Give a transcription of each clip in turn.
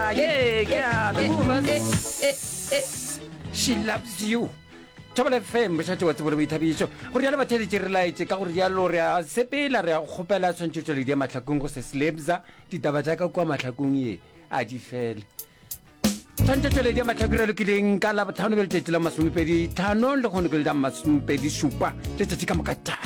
She loves you. Trouble FM bošatše wa tsebole boithabišo gore ya le batheletše re laetse ka gore jalo re a sepela re a kgopela tshwantšhetšwele di ya mahlakong go se slabsa ditaba tša ka kua mahlakong ye a di fele tshwantšhetšwele di ya mahlako re lokileng ka labotlhano be letšatši la masomepedi thano le kgone ke le da masomepedi šupa letšatši ka moka ta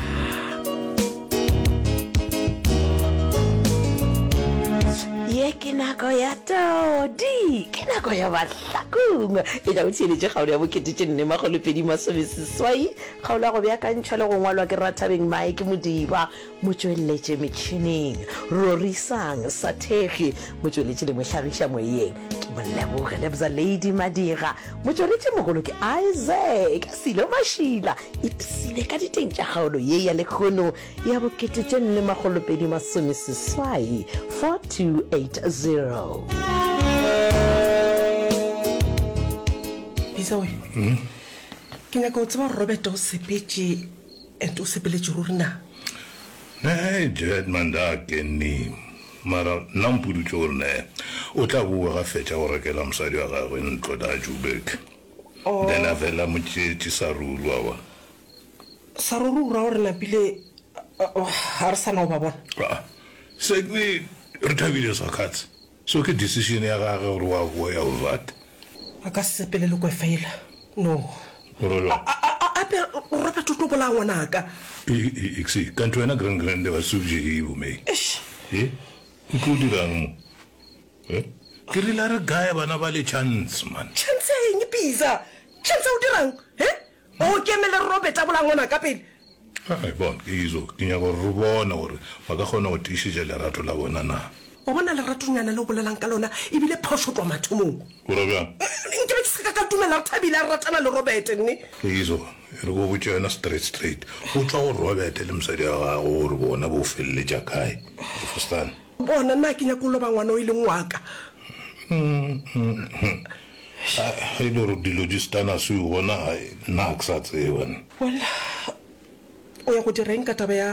ye ke nako ya todi ke nako ya mahlakong e ja o tsheletše kgaolo ya bokete nne magolopedi masomeseswai kgaolo ya go beakantšhwa le go ngwalwa ke Rathabeng Mike Modiba motsweletše metšhineng rorisang sathegi motsweletše le mohlagiša moyeng ke moleboge lebza Lady Madira motsweletše mogolo ke Isaac Silo Mashila ipsile ka diteng tša kgaolo ye ya lekgono ya bokete nne magolopedi masomeseswai 4280 Bisa we ke nyaka o tseba Robert o sepetse and o sepeletše ruri na ne jet manda ke ni mara nampudu tšone o tla bua ga fetša go rekela mosadi wa gagwe ntlo da Joburg then a fela motšetši Saruru wa Saruru ra gore napile ha re sana o ba bona segwe re thabile sa khatse so ke decision ya gagwe gore wa go ya o vat a ka sepele le go fela no ape Robert o tlo bola ngwana ka iksi kanto ena grand wa subje hibu me go dirang ke re la re gae bana ba le chance man chance eng Bisa chance o dirang o kemele Robert a bola ngwana ka pele ai bon ke izo ke nya go rubona gore ba ka gona go tishije le rato la bona na o bona le ratonyana le o bolelang ka lona ebile phosho twa mathomong gore bjang nke be se ka tumela re thabile a ratana le Robert nne ke izo re go botšena straight go tswa go Robert le mosadi wa gago gore bona bo felle ja kae o forstan bona nna ke nya go loba ngwana o ile ngwaka ai lo ro dilo distana su bona na ka sa tsebana wala o ya go direng ka taba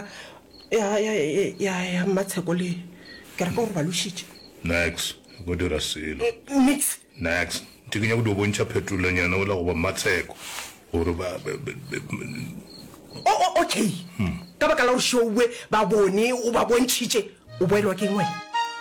ya matsheko le ke re ka gore ba lošitše next go dira selo next ke nya go do bontšha phetolanyana o la go ba matsheko gore ba okay ka baka la gore showe ba bone o ba bontšhitše o boelwa ke ngwe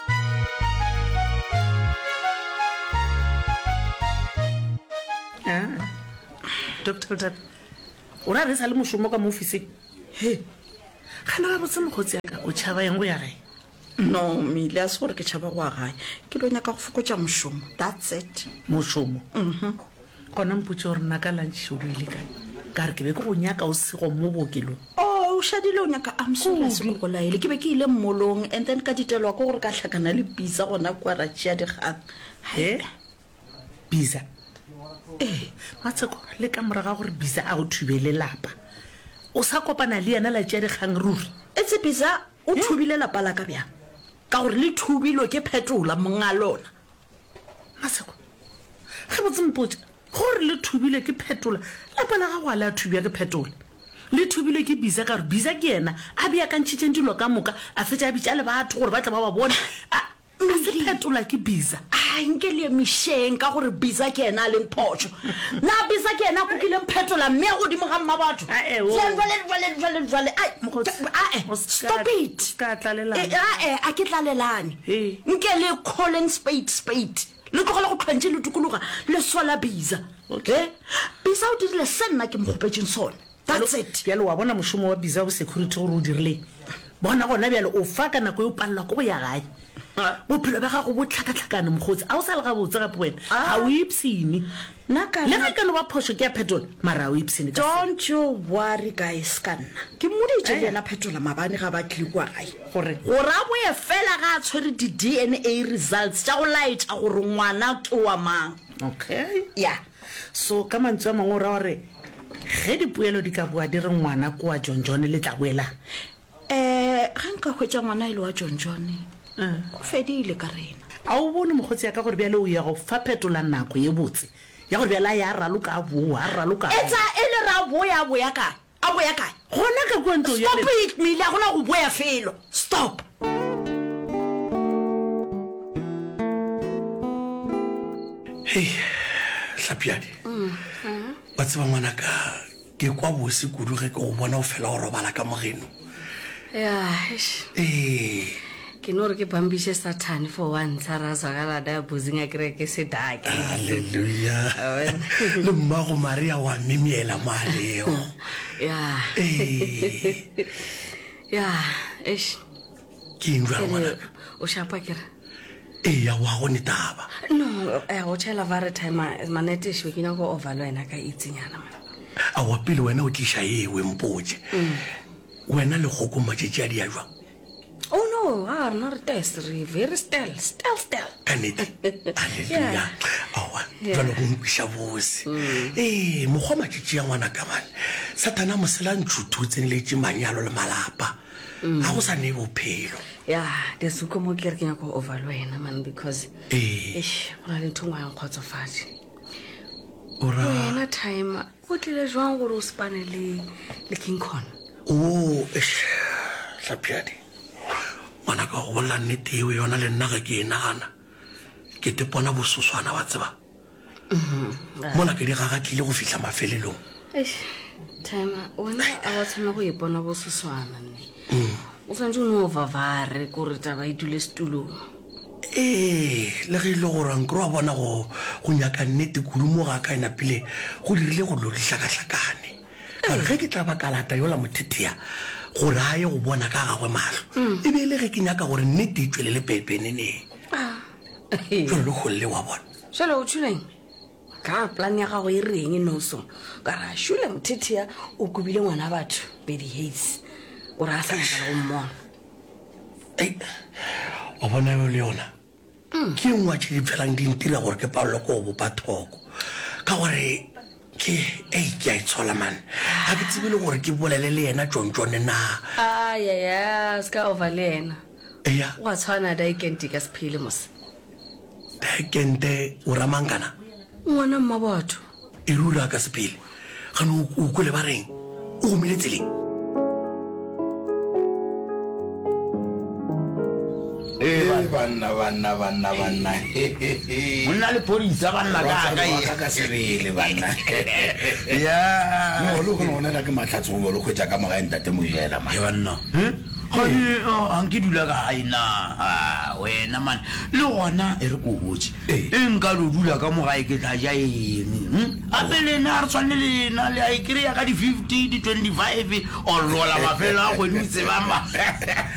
Dr. o ra re sa le mošomo ka mo ofiseng gana ga botse mogotsi yaka o tšhaba eng go ya gae no mile a se gore ke tšhaba go a gae ke lo nyaka go fokotša mošomo that's it mošomo gona mpotse gore nna ka lantšhe o ile kae ka re ke be ke go nyaka o sego mo bookelong o šadile o nyaka amsolase mo go laele ke be ke ile mmolong and then ka ditelwa ko gore ka tlhakana le Bisa gona kwa ra tšea dikgang Bisa matsheko le ka moraga gore Bisa a go thubele lapa o sa kopana le yena la tšea dikgang ruri etse Bisa o thubile lapa la ka bjang ka gore le thubilo ke phetola monga lona matsheko ge botse mpotse gore le thubile ke phetola lapa la gago a le a thubia ke phetola le thubile ke Bisa ka gore Bisa ke yena a beakantšhitšeng dilo ka moka a fetša a bitša le batho gore ba tla ba ba bone a se phetola ke Bisa nke le mišeng ka gore Bisa ke ena a leng phošo na Bisa ke ena a kokileng phetola mme godimo ga mma batho stop it a ke tlalelane nke le calling spade le tlogele go tlhwantše le tukologa le sola Bisa Bisa o dirile se nna ke mokgopetseng sone that's it bjale wa bona mošomo wa Bisa o security gore o dirileng bona gona bjale o fa ka nako e o palela ko go ya gae bophelo ba gago bo tlhakatlhakane mogotsi a o sa le ga botse gape wena ga o ipsene le ge ka no ba phoso ke ya phetola mara o ipsene don't you worry guys ka nna ke moditše le yena phetola mabane ga ba tlile kwa gae gore a boye fela ga a tshwere di-DNA results tša go laetša gore ngwana ke wa mang okay so ka mantswe a mangwe o ra gore ge dipoelo di ka boa di re ngwana ko wa John le tla boelang ga nka hwetša ngwana ile wa John go fedile ka rena a o bone mogotsi ya ka gore bjale o ya go fa phetola nako ye botse ya gore bjale ya raloka a boa etsa e le ra boya kae gona ka kwento stop it mile a gona go boya felo stop Hey, Hlapiadi. Wa tseba ngwana ka ke kwa bose kudu ge ke go bona o fela o robala ka mogeno. Ke no re ke bambishe Satan for one tsara zakala da buzing a kreke se dake. Hallelujah. Le mmago Maria wa mimiela maleo. Ke ngwa ngwana. O shapa kere. Ya wa go ni taba. No, o tshela vare time manete shwe ke nyako overlo ena ka itsinyana man. A wa pele wena o tlisha yewe mpoje. Wena le go go matšetši a di a jwa. Oh no, not test, very still. Kanete. Hallelujah. Awa, jalo go nkwisha bose. Mokgwa matšetši a ngwana ka mane. Satana mosela ntšhuthutse le tše manyalo le malapa. Ha go sa ne bophelo. There's uko mo kere ke nyako overlo ena man because go na le ntho ngwa yang khotsofatse. Wena time o tlile jwang gore o spane le King Kong. Hlapiadi. Ngwana ka go bolla nnete eo yona le nna ge ke e nagana ke tepona bososwana wa tseba mola ke di gagatlile go fitlha mafelelong. Time wena a wa tshwana go ipona bososwana nne o tshwanetse o ne o vavare kore taba e dule setulong. Le ge ile gore nkere wa bona go nyaka nnete kudu mo ga ka ena pele go dirile go lo dihlakahlakane kare ge ke tla ba kalata yola mothethea gore a ye go bona ka gagwe mahlo e be le ge ke nyaka gore nnete e tswelele pepeneneng jalo le golle wa bona jalo o tshuleng ka plan ya gago e reng e noso kara shule mothethea o kubile ngwana batho Betty Hayes gore a sa nyaka go mmona. O bona yo le yona ke ngwa tše di phelang di ntira gore ke palelo ko go bopa thoko ka gore ke a itshola man ga ke tsebile gore ke bolele le yena tšontšone na ska over le ena wa tshwana da ikente ka sephele mose daikente o ramankana ngwana mma batho e rula ka sephele gane o kwele ba reng o gomile tseleng. Banna monna le polisa banna ka sebele banna no lo go nona ke matlatso go lo khwetsa ka moga ntate mo yela ma banna anke dula ka haina wena man le gona e re go botse nka lo dula ka moga e ke tla ja eng a pele na re tswane le na le a ikreya ka di 50 di 25 o lola ba fela go di tseba ma